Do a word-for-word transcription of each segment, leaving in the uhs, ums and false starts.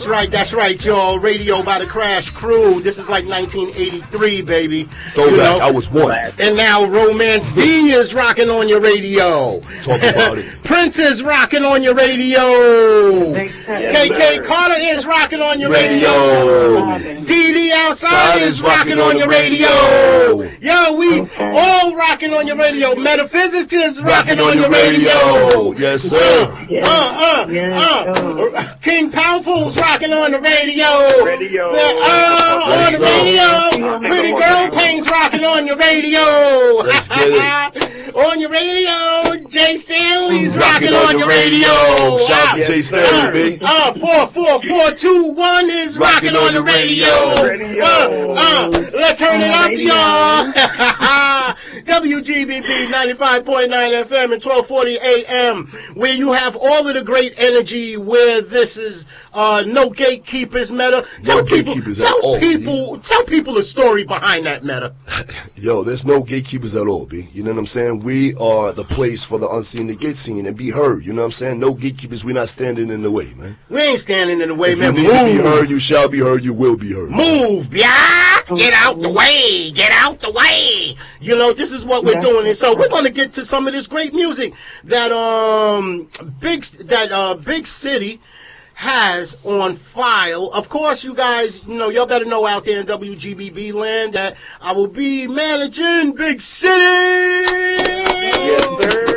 That's right, that's right, y'all. Radio by the Crash Crew. This is like nineteen eighty-three, baby. Throwback, you know? I was one. And now Romance D is rocking on your radio. Talk about it. Prince is rocking on your radio. Yes, K K sir. Carter is rocking on your radio. radio. D D Outside is rocking on your radio. radio. Yo, we okay. all rocking on your radio. Metaphysics is rocking, rocking on, on your radio. radio. Yes, sir. Uh, yes. uh, uh, yes, uh. King Powerful's rocking on the radio. Radio. Uh, on the radio. Pretty Girl Pain's rocking on your radio. Let's get it. On your radio. Jay Stanley's rocking, rocking on, on your radio. radio. Shout out to Jay Stanley, uh, uh, four four four two one is rocking, rocking on, on the radio. radio. Uh, uh, let's turn it up, y'all. W G B B ninety-five point nine F M and twelve forty A M, where you have all of the great energy, where this is uh, no gatekeepers meta. Tell no people, gatekeepers tell at all, people, B. tell people the story behind that meta. Yo, there's no gatekeepers at all, B. You know what I'm saying? We are the place for the unseen to get seen and be heard. You know what I'm saying? No gatekeepers. We're not standing in the way, man. We ain't standing in the way, if man. You need Move. to be heard. You shall be heard. You will be heard. Move, yeah. Get out the way. Get out the way. You know, this is what we're yeah. doing, and so we're going to get to some of this great music that um big that uh Big City has on file. Of course, you guys, you know, y'all better know out there in W G B B land that I will be managing Big City. Yes, sir.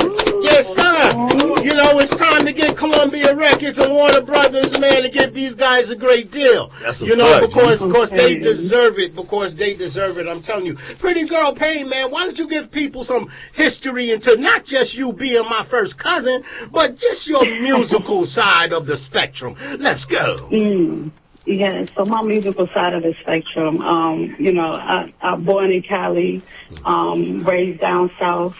Yes, sir. You know, it's time to get Columbia Records and Warner Brothers, man, to give these guys a great deal. That's a you know, fact, because because they deserve it. Because they deserve it. I'm telling you, Pretty Girl Pain, man. Why don't you give people some history into not just you being my first cousin, but just your musical side of the spectrum. Let's go. Mm. Yeah, so my musical side of the spectrum, um, you know, I, I'm born in Cali, um, raised down south.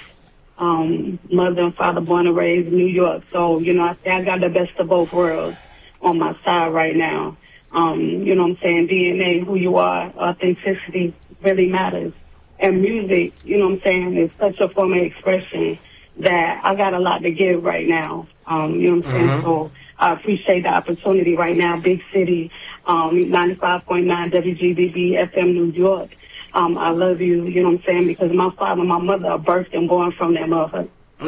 Um, mother and father born and raised in New York. So, you know, I say I got the best of both worlds on my side right now. Um, you know what I'm saying? D N A, who you are, authenticity really matters. And music, you know what I'm saying, is such a form of expression that I got a lot to give right now. Um, you know what I'm saying? Mm-hmm. So I appreciate the opportunity right now. Big City, um, ninety-five point nine W G B B F M New York. Um, I love you, you know what I'm saying, because my father and my mother are birthed and born from that motherfucker.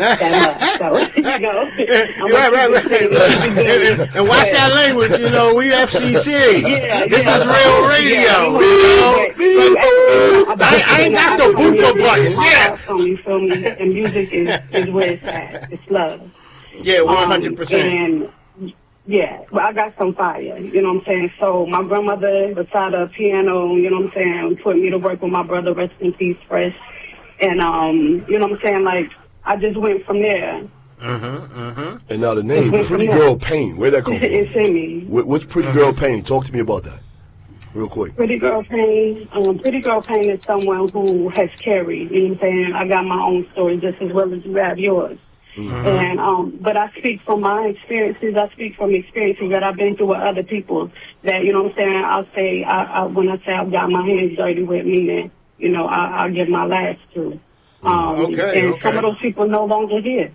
That so, you know. Right, right, right. and, and watch that language, you know, we F C C. Yeah, this yeah. is real radio. Yeah, you know? I, I ain't got the booper button. Yeah. You feel me? And music is, is where it's at. It's love. Yeah, one hundred percent. Um, and, yeah, but I got some fire, you know what I'm saying? So my grandmother recited a piano, you know what I'm saying, put me to work with my brother, rest in peace, Fresh. And, um, you know what I'm saying, like, I just went from there. Mm-hmm, mm-hmm. And now the name, Pretty Girl Pain, where'd that come from? It's in me. What's Pretty Girl Pain? Talk to me about that, real quick. Pretty Girl Pain, um, Pretty Girl Pain is someone who has carried, you know what I'm saying? I got my own story just as well as you have yours. Mm-hmm. And um, but I speak from my experiences. I speak from experiences that I've been through with other people. That, you know what I'm saying, I'll say, I, I, when I say I've got my hands dirty with me, then, you know, I, I'll give my last to. Um, okay, and okay. some of those people no longer here.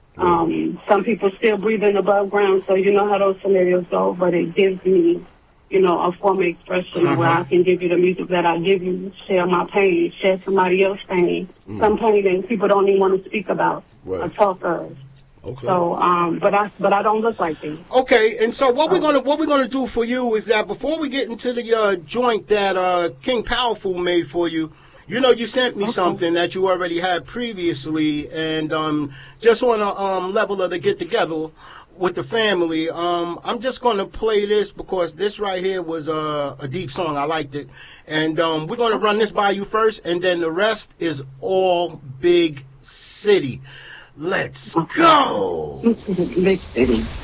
Um, some people still breathing above ground, so you know how those scenarios go. But it gives me, you know, a form of expression uh-huh. where I can give you the music that I give you, share my pain, share somebody else's pain, mm. some pain that people don't even want to speak about. Right. I talk of. Okay. So, um, but I, but I don't look like them. Okay, and so what we're gonna, what we're gonna do for you is that before we get into the uh, joint that uh, King Powerful made for you, you know, you sent me okay. something that you already had previously, and um, just on a um, level of the get together with the family, um, I'm just gonna play this because this right here was a, a deep song. I liked it, and um, we're gonna run this by you first, and then the rest is all Big City. Let's go. Big City.